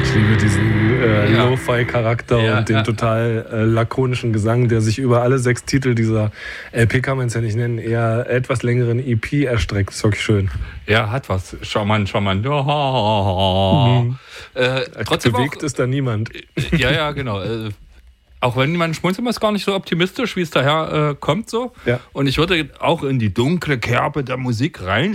Ich liebe diesen Lo-Fi-Charakter und den total lakonischen Gesang, der sich über alle 6 Titel dieser LP, kann man es ja nicht nennen, eher etwas längeren EP erstreckt. Das ist wirklich schön. Ja, hat was. Charmant. Trotzdem bewegt ist da niemand. Ja, genau. Auch wenn man schmunzeln ist gar nicht so optimistisch, wie es daher kommt so. Ja. Und ich würde auch in die dunkle Kerbe der Musik rein